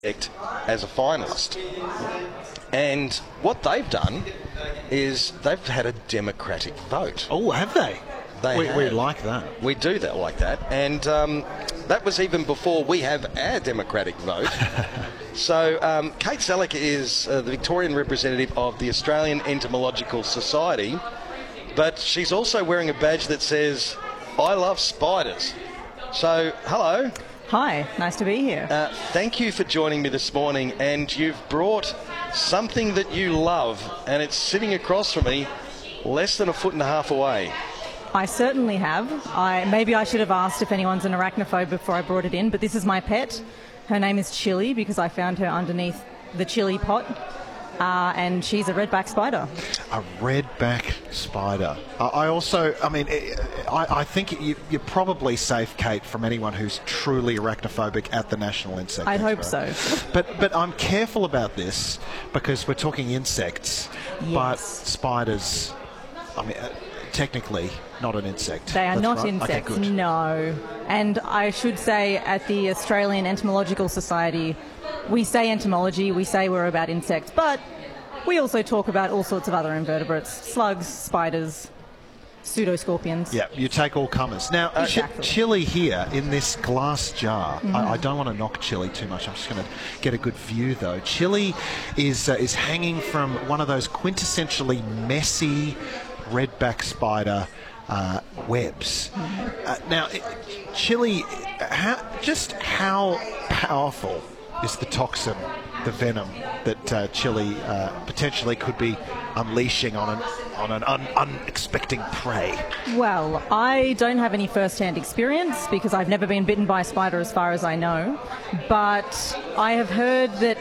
as a finalist. And what they've done is they've had a democratic vote. Oh, have they? We like that. We do that like that. And that was even before we have our democratic vote. So Kate Selleck is the Victorian representative of the Australian Entomological Society, but she's also wearing a badge that says, I love spiders. So, hello. Hi, nice to be here. Thank you for joining me this morning, and you've brought something that you love, and it's sitting across from me, less than a foot and a half away. I certainly have. Maybe I should have asked if anyone's an arachnophobe before I brought it in, but this is my pet. Her name is Chili because I found her underneath the chili pot, and she's a redback spider. A redback spider. I think you're probably safe, Kate, from anyone who's truly arachnophobic at the National Insect I'd Expo. hope so. But I'm careful about this because we're talking insects, Yes. but spiders, technically not an insect. They are That's not right? insects, Okay, good. no. And I should say at the Australian Entomological Society, we say entomology, we say we're about insects, but we also talk about all sorts of other invertebrates, slugs, spiders, pseudoscorpions. Yeah, you take all comers. Now, Exactly. Chili here in this glass jar. I don't want to knock Chili too much. I'm just going to get a good view, though. Chili is hanging from one of those quintessentially messy redback spider webs. Now, Chili, how powerful is the toxin, the venom that Chili potentially could be unleashing on an unexpected prey? Well, I don't have any first-hand experience because I've never been bitten by a spider as far as I know, but I have heard that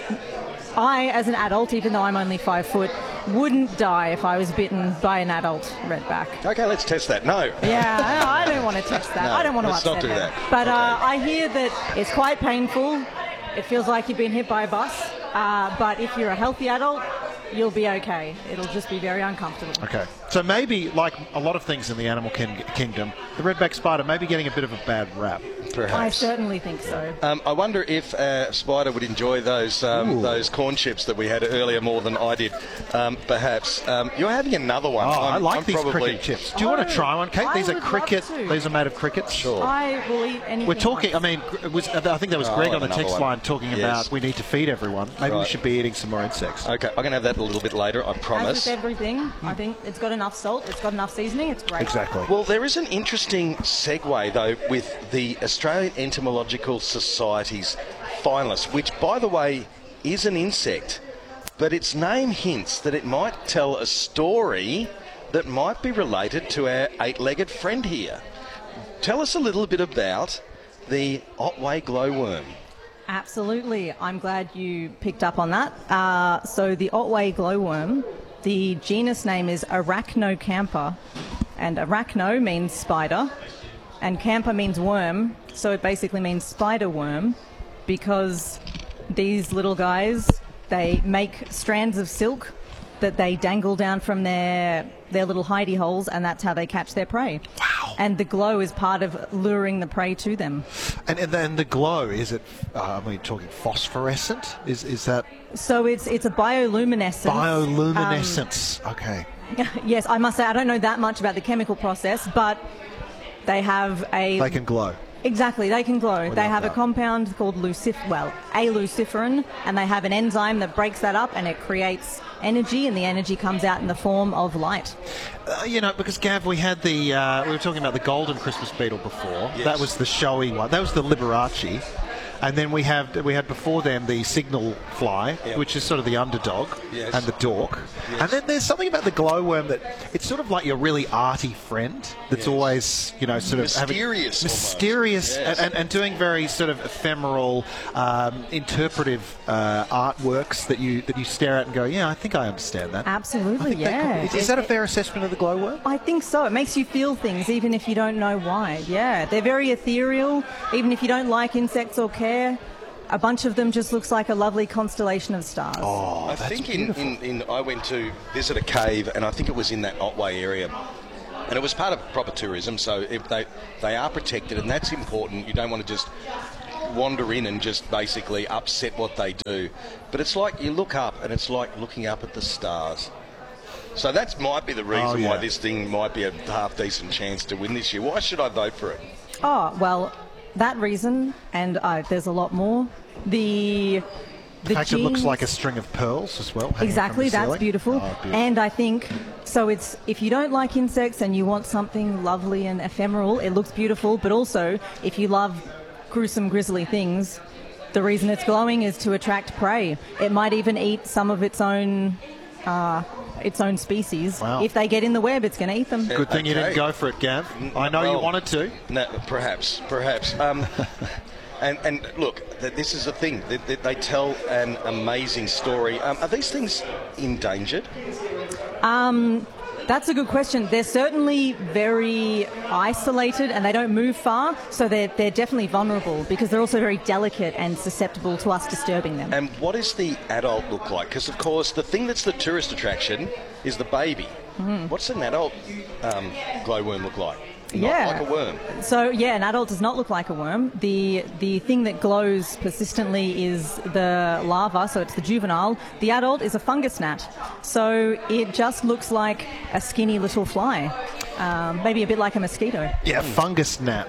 I, as an adult, even though I'm only 5 foot, wouldn't die if I was bitten by an adult redback. Okay, let's test that. No. Yeah, I don't want to test that. No, I don't want to let's upset not do them. that. But Okay. I hear that it's quite painful. It feels like you've been hit by a bus. But if you're a healthy adult, you'll be okay. It'll just be very uncomfortable. Okay. So maybe, like a lot of things in the animal kingdom, the redback spider may be getting a bit of a bad rap. Perhaps. I certainly think so. I wonder if Spider would enjoy those corn chips that we had earlier more than I did. Perhaps. You're having another one. I like I'm these probably... cricket chips. Do you want to try one, Kate? I These are would love cricket. to. These are made of crickets. Sure. I will eat anything. We're talking. once. I think that was Greg on the another text one. line talking Yes. about we need to feed everyone. Maybe we Right. should be eating some more insects. Okay, I'm going to have that a little bit later, I As promise. with everything, I think it's got enough salt, it's got enough seasoning, it's great. Exactly. Well, there is an interesting segue, though, with the Australian Entomological Society's finalist, which, by the way, is an insect, but its name hints that it might tell a story that might be related to our eight-legged friend here. Tell us a little bit about the Otway glowworm. Absolutely. I'm glad you picked up on that. So the Otway glowworm, the genus name is Arachnocampa, and arachno means spider, and campa means worm, so it basically means spider worm, because these little guys, they make strands of silk that they dangle down from their little hidey holes, and that's how they catch their prey. Wow. And the glow is part of luring the prey to them. And then the glow, is it? Are we talking phosphorescent? Is that So it's a bioluminescence. bioluminescence? Okay. Yes, I must say I don't know that much about the chemical process, but they have They can glow. Exactly, they can glow. They love have a that. compound called luciferin, and they have an enzyme that breaks that up and it creates energy, and the energy comes out in the form of light. Because Gav, we had we were talking about the golden Christmas beetle before. Yes. That was the showy one. That was the Liberace. And then we had before them the signal fly, Yep. which is sort of the underdog, Yes. and the dork. Yes. And then there's something about the glowworm that it's sort of like your really arty friend that's Yes. always, sort of Mysterious mysterious, almost. Yes. and doing very sort of ephemeral, interpretive artworks that you stare at and go, yeah, I think I understand that. I Absolutely, think that yeah. is that a fair assessment of the glowworm? I think so. It makes you feel things even if you don't know why. Yeah, they're very ethereal. Even if you don't like insects or care, a bunch of them just looks like a lovely constellation of stars. Oh, I that's think beautiful. I went to visit a cave, and I think it was in that Otway area. And it was part of proper tourism, so if they are protected, and that's important. You don't want to just wander in and just basically upset what they do. But it's like you look up and it's like looking up at the stars. So that might be the reason why this thing might be a half-decent chance to win this year. Why should I vote for it? Oh, well, that reason, and there's a lot more. The fact it looks like a string of pearls as well. Exactly, that's beautiful. Oh, beautiful. And I think, so it's, if you don't like insects and you want something lovely and ephemeral, it looks beautiful. But also, if you love gruesome, grisly things, the reason it's glowing is to attract prey. It might even eat some of its own species. Wow. If they get in the web, it's going to eat them. Good thing you didn't go for it, Gav. I know you wanted to. No, perhaps. And look, this is the thing. They tell an amazing story. Are these things endangered? That's a good question. They're certainly very isolated and they don't move far, so they're definitely vulnerable because they're also very delicate and susceptible to us disturbing them. And what does the adult look like? Because, of course, the thing that's the tourist attraction is the baby. What's an adult glowworm look like? Not like a worm. So, an adult does not look like a worm. The thing that glows persistently is the larva, so it's the juvenile. The adult is a fungus gnat. So it just looks like a skinny little fly. Maybe a bit like a mosquito. Yeah, fungus gnat.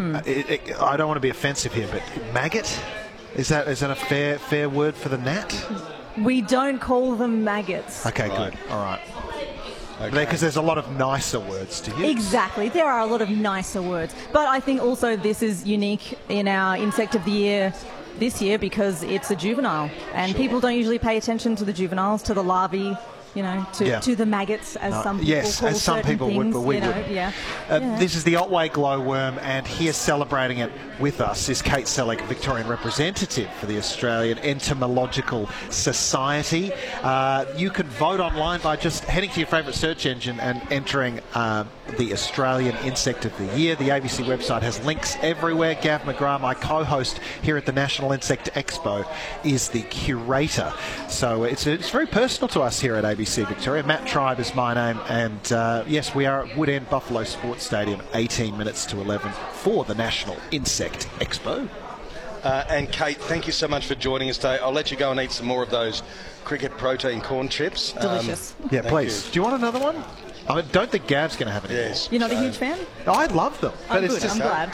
I don't want to be offensive here, but maggot? Is that a fair word for the gnat? We don't call them maggots. Okay, good. All right. Because there's a lot of nicer words to use. Exactly. There are a lot of nicer words. But I think also this is unique in our Insect of the Year this year because it's a juvenile. And people don't usually pay attention to the juveniles, to the larvae, to the maggots, as some people call as some people things, would, but we wouldn't. This is the Otway glowworm, and here celebrating it with us is Kate Selleck, Victorian representative for the Australian Entomological Society. You can vote online by just heading to your favourite search engine and entering the Australian Insect of the Year. The ABC website has links everywhere. Gav McGrath, my co-host here at the National Insect Expo, is the curator. So it's very personal to us here at ABC Victoria. Matt Tribe is my name, and yes, we are at Woodend Buffalo Sports Stadium, 18 minutes to 11 for the National Insect Expo. And Kate, thank you so much for joining us today. I'll let you go and eat some more of those cricket protein corn chips. Delicious. Yeah, please. Do you want another one? I don't think Gav's going to have any. Yes. You're not a huge fan? I love them. But it's just, I'm glad.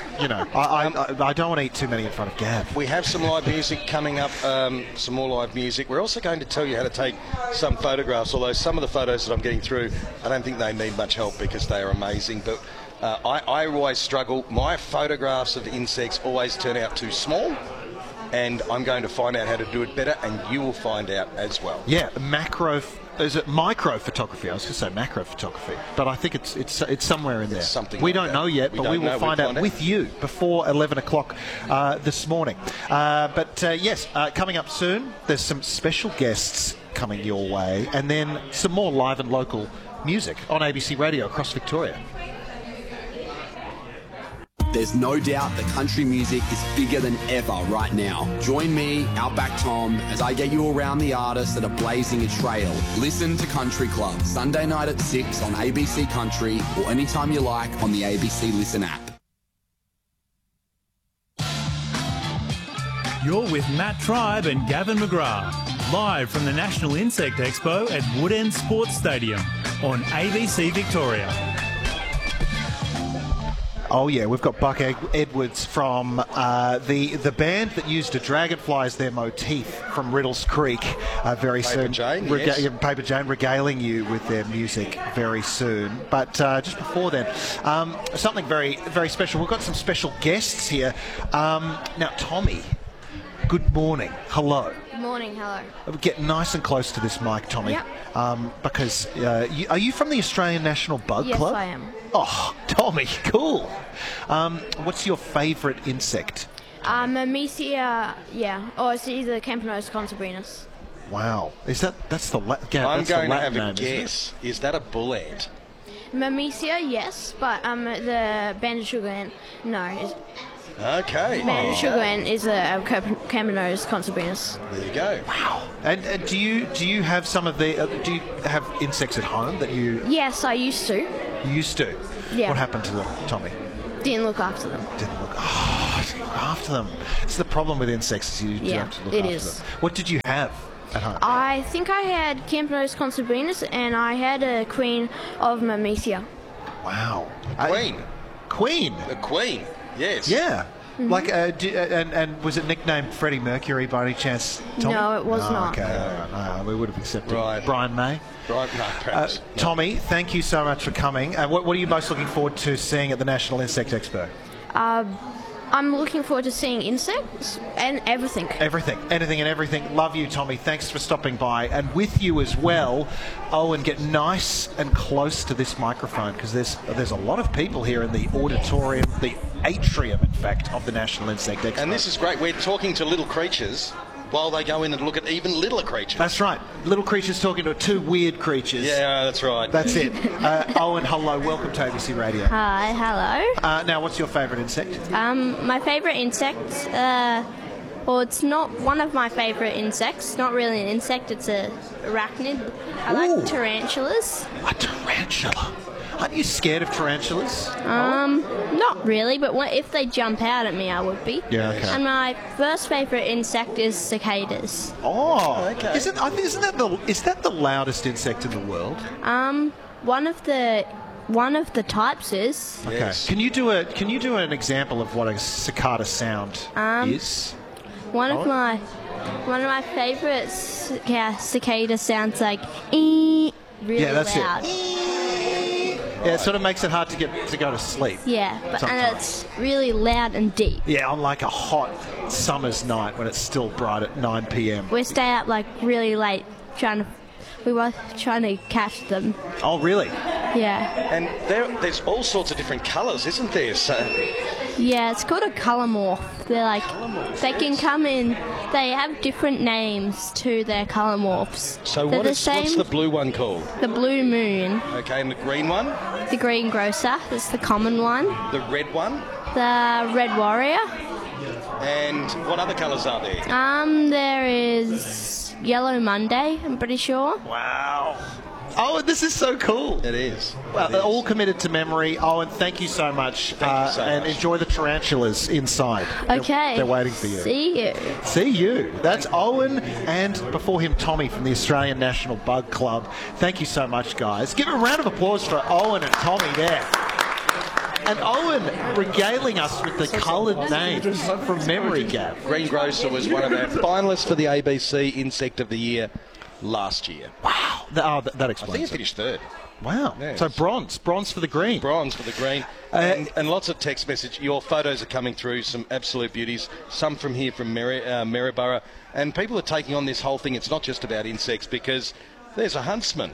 I don't want to eat too many in front of Gav. We have some live music coming up, some more live music. We're also going to tell you how to take some photographs, although some of the photos that I'm getting through, I don't think they need much help because they are amazing. But I always struggle. My photographs of insects always turn out too small. And I'm going to find out how to do it better, and you will find out as well. Yeah, is it micro photography? I was going to say macro photography, but I think it's somewhere in there. Something we like don't that. know yet, but we will find out with you before 11 o'clock this morning. Yes, coming up soon, there's some special guests coming your way, and then some more live and local music on ABC Radio across Victoria. There's no doubt that country music is bigger than ever right now. Join me, Outback Tom, as I get you around the artists that are blazing a trail. Listen to Country Club, Sunday night at 6 on ABC Country, or anytime you like on the ABC Listen app. You're with Matt Tribe and Gavin McGrath, live from the National Insect Expo at Woodend Sports Stadium on ABC Victoria. Oh yeah, we've got Buck Edwards from the band that used a dragonfly as their motif from Riddles Creek very soon. Paper Jane regaling you with their music very soon. But just before then, something very, very special. We've got some special guests here. Now, Tommy, good morning. Hello. Morning, hello. Get nice and close to this mic, Tommy. Yep. Because are you from the Australian National Bug Club? Yes, I am. Oh, Tommy, cool. What's your favourite insect? Myrmecia, or it's either Campanose consobrinus. Wow. That's the I'm going to have a guess. Is that a bull ant? Myrmecia, yes, but the banded sugar ant, no. Okay. Banded sugar ant is a Campanose consobrinus. There you go. Wow. And do you have some of the? Do you have insects at home that you? Yes, I used to. You used to. Yeah. What happened to them, Tommy? Didn't look after them. Didn't look. Oh, Look after them. It's the problem with insects, is you do have to look after them. What did you have at home? I think I had Campylorus consanguineus, and I had a queen of Mammalia. Wow. Queen. Queen? The Queen, yes. Yeah. Like, and was it nicknamed Freddie Mercury by any chance, Tommy? No, it was not. Okay, all right. No, we would have accepted Right. Brian May. Right, no, perhaps. Tommy, thank you so much for coming. What are you most looking forward to seeing at the National Insect Expo? I'm looking forward to seeing insects and everything. Everything, anything and everything. Love you, Tommy. Thanks for stopping by. And with you as well, Owen, get nice and close to this microphone, because there's a lot of people here in the auditorium, the atrium, in fact, of the National Insect Expo. And this is great. We're talking to little creatures while they go in and look at even littler creatures. That's right. Little creatures talking to two weird creatures. Yeah, that's right. That's it. Owen, hello. Welcome to ABC Radio. Hi, hello. Now, what's your favourite insect? My favourite insect, well, it's not one of my favourite insects. It's not really an insect, it's a arachnid. I like tarantulas. A tarantula. Aren't you scared of tarantulas? Not really, but if they jump out at me, I would be. Yeah, okay. And my first favourite insect is cicadas. Oh, okay. Is that the loudest insect in the world? One of the types is. Okay. Yes. Can you do an example of what a cicada sound is? One of my favourite cicada sounds like really that's loud. Yeah, it sort of makes it hard to go to sleep. Yeah, and Sometimes. it's really loud and deep. Yeah, on like a hot summer's night when it's still bright at 9 p.m. We stay up like really late we were trying to catch them. Oh, really? Yeah. And there's all sorts of different colours, isn't there? So, Yeah, it's called a colour morph. They're like, they can come in, they have different names to their colour morphs. so They're what's the blue one called? The blue moon, Okay, and the green one? the green grocer, that's the common one, The red one? the red warrior, And what other colours are there? there is yellow Monday, I'm pretty sure. Wow. Oh, this is so cool. It is. Well, It they're is. all committed to memory. Owen, thank you so much. Thank you so and much. enjoy the tarantulas inside. Okay. They're waiting for you. See you. See you. That's Owen, and before him, Tommy from the Australian National Bug Club. Thank you so much, guys. Give a round of applause for Owen and Tommy there. And Owen regaling us with the coloured names from memory, Gav. Green Grocer was one of our finalists for the ABC Insect of the Year last year. Wow. That I think explains he it. finished third. Wow. Yes. So bronze for the green. Bronze for the green. And lots of text message. Your photos are coming through, some absolute beauties. Some from here from Maryborough. And people are taking on this whole thing. It's not just about insects, because there's a huntsman.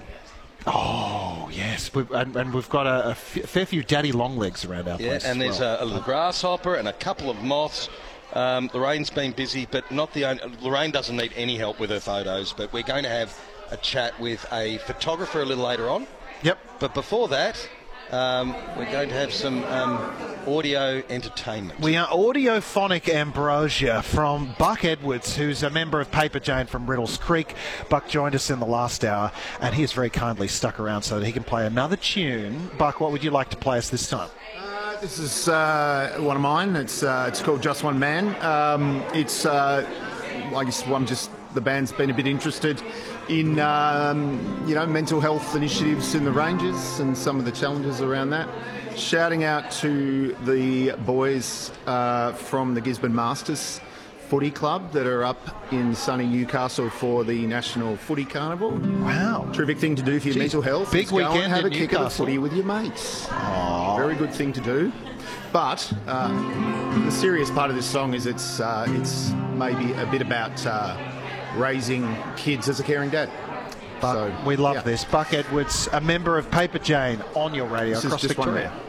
Oh, yes. We've got a fair few daddy longlegs around our Yeah, place. and as there's well. a little grasshopper and a couple of moths. Lorraine's been busy, but not the only. Lorraine doesn't need any help with her photos, but we're going to have a chat with a photographer a little later on. Yep. But before that, we're going to have some audio entertainment. We are audiophonic ambrosia from Buck Edwards, who's a member of Paper Jane from Riddles Creek. Buck joined us in the last hour, and he has very kindly stuck around so that he can play another tune. Buck, what would you like to play us this time? This is one of mine. It's called Just One Man. I guess the band's been a bit interested in mental health initiatives in the ranges and some of the challenges around that. Shouting out to the boys from the Gisborne Masters Footy Club that are up in sunny Newcastle for the National Footy Carnival. Wow. Terrific thing to do for your mental health. big is go and weekend have in a kick of the Newcastle. footy with your mates. Very good thing to do. But the serious part of this song is it's maybe a bit about raising kids as a caring dad. But we love this. Buck Edwards, a member of Paper Jane, on your radio This is across Just One Victoria. Man.